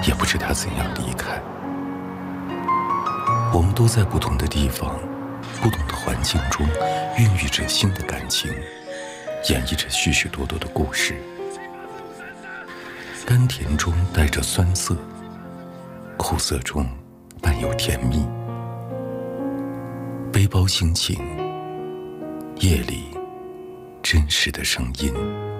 也不知他怎样离开。我们都在不同的地方，不同的环境中，孕育着新的感情，演绎着许许多多的故事。甘甜中带着酸涩，苦涩中伴有甜蜜。背包心情，夜里真实的声音。